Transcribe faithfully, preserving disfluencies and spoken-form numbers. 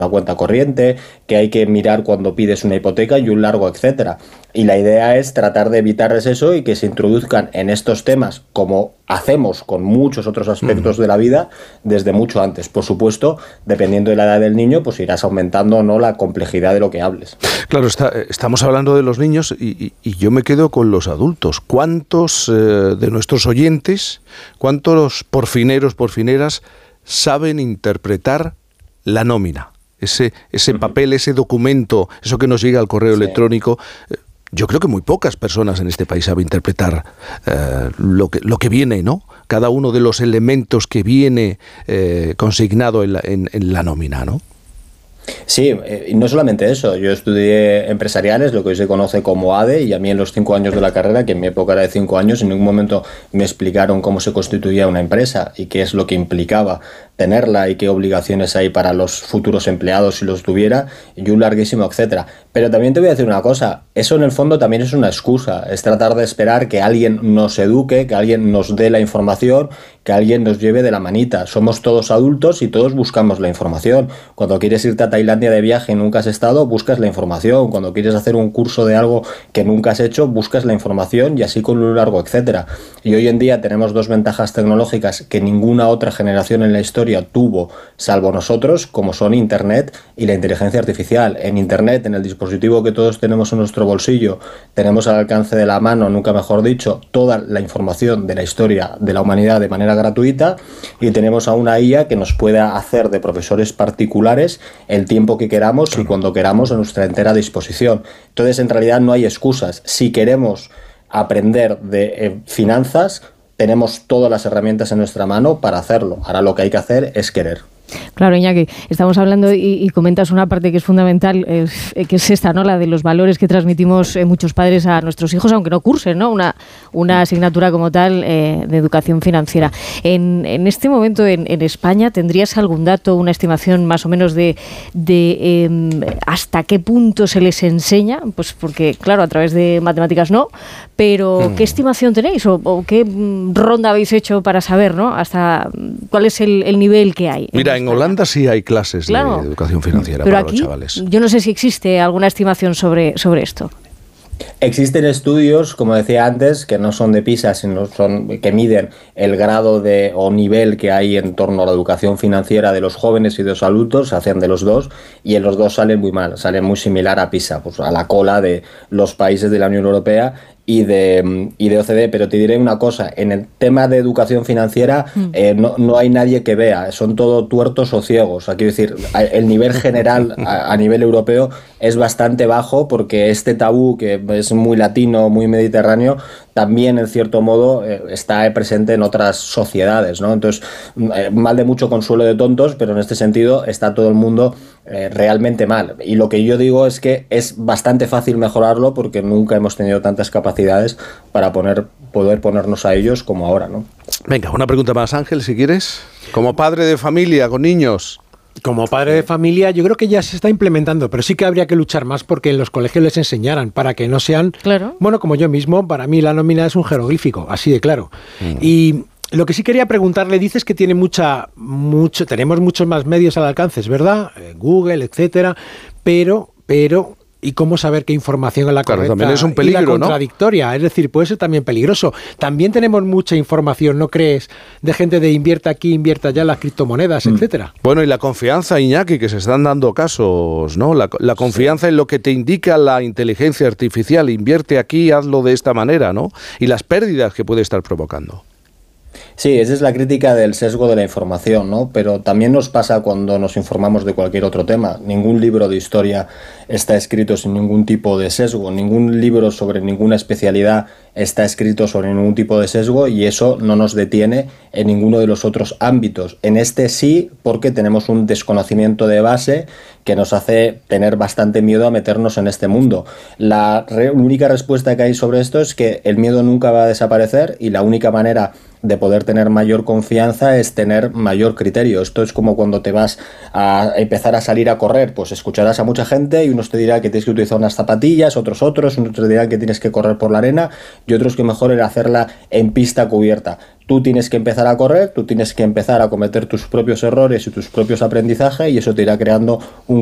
una cuenta corriente, que hay que mirar cuando pides una hipoteca y un largo etcétera. Y la idea es tratar de evitarles eso y que se introduzcan en estos temas, como hacemos con muchos otros aspectos mm. de la vida, desde mucho antes. Por supuesto, dependiendo de la edad del niño, pues irás aumentando o no la complejidad de lo que hables. Claro, está, estamos hablando de los niños y, y, y yo me quedo con los adultos. ¿Cuántos eh, de nuestros oyentes, cuántos porfineros, porfineras saben interpretar la nómina? Ese, ese papel, ese documento, eso que nos llega al correo sí. electrónico. Yo creo que muy pocas personas en este país saben interpretar eh, lo que, lo que viene, ¿no? Cada uno de los elementos que viene eh, consignado en la, en, en la nómina, ¿no? Sí, eh, y no solamente eso, yo estudié empresariales, lo que hoy se conoce como A D E, y a mí en los cinco años de la carrera, que en mi época era de cinco años, en ningún momento me explicaron cómo se constituía una empresa y qué es lo que implicaba tenerla y qué obligaciones hay para los futuros empleados si los tuviera, y un larguísimo etcétera. Pero también te voy a decir una cosa, eso en el fondo también es una excusa, es tratar de esperar que alguien nos eduque, que alguien nos dé la información, que alguien nos lleve de la manita. Somos todos adultos y todos buscamos la información. Cuando quieres irte a Tailandia de viaje y nunca has estado, buscas la información. Cuando quieres hacer un curso de algo que nunca has hecho, buscas la información, y así con un largo etcétera. Y hoy en día tenemos dos ventajas tecnológicas que ninguna otra generación en la historia tuvo, salvo nosotros, como son Internet y la inteligencia artificial. En Internet, en el dispositivo que todos tenemos en nuestro bolsillo, tenemos al alcance de la mano, nunca mejor dicho, toda la información de la historia de la humanidad de manera gratuita, y tenemos a una I A que nos pueda hacer de profesores particulares el tiempo que queramos y cuando queramos a nuestra entera disposición. Entonces, en realidad no hay excusas. Si queremos aprender de eh, finanzas, tenemos todas las herramientas en nuestra mano para hacerlo. Ahora lo que hay que hacer es querer. Claro, Iñaki, estamos hablando y, y comentas una parte que es fundamental, eh, que es esta, ¿no? La de los valores que transmitimos eh, muchos padres a nuestros hijos, aunque no cursen, ¿no? Una, una asignatura como tal eh, de educación financiera. En, en este momento en, en España, ¿tendrías algún dato, una estimación más o menos de, de eh, hasta qué punto se les enseña? Pues porque, claro, a través de matemáticas no, pero hmm. ¿qué estimación tenéis o, o qué ronda habéis hecho para saber, ¿no? Hasta cuál es el, el nivel que hay? Mira, en Holanda sí hay clases claro, de educación financiera pero para aquí, los chavales. Yo no sé si existe alguna estimación sobre, sobre esto. Existen estudios, como decía antes, que no son de PISA, sino son que miden el grado de o nivel que hay en torno a la educación financiera de los jóvenes y de los adultos, se hacen de los dos, y en los dos salen muy mal, salen muy similar a PISA, pues a la cola de los países de la Unión Europea y de, y de O C D E, pero te diré una cosa, en el tema de educación financiera mm. eh, no, no hay nadie que vea, son todo tuertos o ciegos. Quiero decir, el nivel general a, a nivel europeo es bastante bajo, porque este tabú, que es muy latino, muy mediterráneo, también en cierto modo eh, está presente en otras sociedades, ¿no? Entonces, eh, mal de mucho consuelo de tontos, pero en este sentido está todo el mundo eh, realmente mal. Y lo que yo digo es que es bastante fácil mejorarlo, porque nunca hemos tenido tantas capacidades para poner, poder ponernos a ellos como ahora, ¿no? Venga, una pregunta más, Ángel, si quieres. Como padre de familia, con niños... Como padre de familia, yo creo que ya se está implementando, pero sí que habría que luchar más porque en los colegios les enseñaran, para que no sean... Claro. Bueno, como yo mismo, para mí la nómina es un jeroglífico, así de claro. Mm. Y lo que sí quería preguntarle, dices que tiene mucha, mucho, tenemos muchos más medios al alcance, ¿es verdad? Google, etcétera, pero, pero... ¿Y cómo saber qué información es la correcta? Claro, también es un peligro, y la contradictoria, ¿no? Es decir, puede ser también peligroso. También tenemos mucha información, ¿no crees? De gente de invierta aquí, invierta allá, las criptomonedas, mm. etcétera. Bueno, y la confianza, Iñaki, que se están dando casos, ¿no? La, la confianza sí. en lo que te indica la inteligencia artificial. Invierte aquí, hazlo de esta manera, ¿no? Y las pérdidas que puede estar provocando. Sí, esa es la crítica del sesgo de la información, ¿no? Pero también nos pasa cuando nos informamos de cualquier otro tema. Ningún libro de historia está escrito sin ningún tipo de sesgo, ningún libro sobre ninguna especialidad está escrito sobre ningún tipo de sesgo, y eso no nos detiene en ninguno de los otros ámbitos. En este sí, porque tenemos un desconocimiento de base que nos hace tener bastante miedo a meternos en este mundo. La re- única respuesta que hay sobre esto es que el miedo nunca va a desaparecer, y la única manera de poder tener mayor confianza es tener mayor criterio. Esto es como cuando te vas a empezar a salir a correr, pues escucharás a mucha gente y unos te dirán que tienes que utilizar unas zapatillas, otros otros, unos te dirán que tienes que correr por la arena y otros que mejor era hacerla en pista cubierta. tú tienes que empezar a correr, tú tienes que empezar a cometer tus propios errores y tus propios aprendizajes y eso te irá creando un